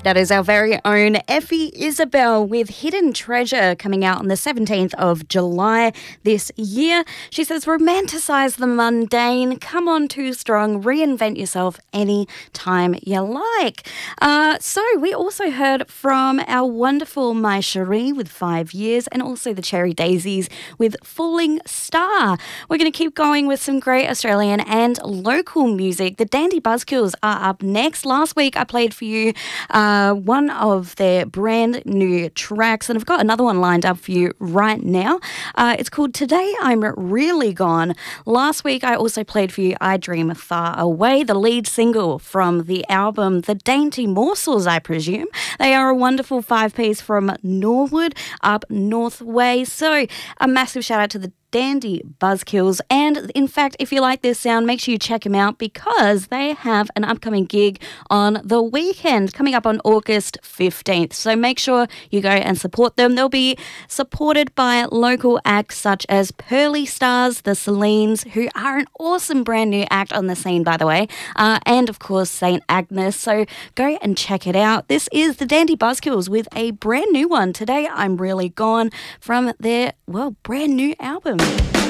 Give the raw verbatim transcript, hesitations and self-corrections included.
That is our very own Effie Isabel with Hidden Treasure coming out on the seventeenth of July this year. She says, romanticize the mundane, come on too strong, reinvent yourself any time you like. Uh, so we also heard from our wonderful My Cherie with Five Years and also the Cherry Daisies with Falling Star. We're going to keep going with some great Australian and local music. The Dandy Buzzkills are up next. Last week I played for you uh, Uh, one of their brand new tracks, and I've got another one lined up for you right now. Uh, it's called Today I'm Really Gone. Last week I also played for you I Dream Far Away, the lead single from the album The Dainty Morsels, I presume. They are a wonderful five-piece from Norwood up North Way. So a massive shout out to the Dandy Buzzkills, and in fact, if you like this sound, make sure you check them out because they have an upcoming gig on the weekend coming up on August fifteenth. So make sure you go and support them. They'll be supported by local acts such as Pearly Stars, the Celines, who are an awesome brand new act on the scene, by the way, uh, and of course Saint Agnes. So go and check it out. This is the Dandy Buzzkills with a brand new one. Today I'm Really Gone from their, well, brand new album.